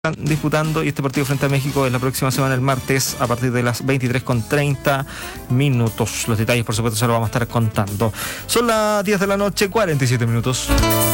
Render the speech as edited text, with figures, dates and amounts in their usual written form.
están disputando, y este partido frente a México es la próxima semana, el martes, a partir de las 23:30. Los detalles, por supuesto, se los vamos a estar contando. Son las 10 de la noche, 47 minutos.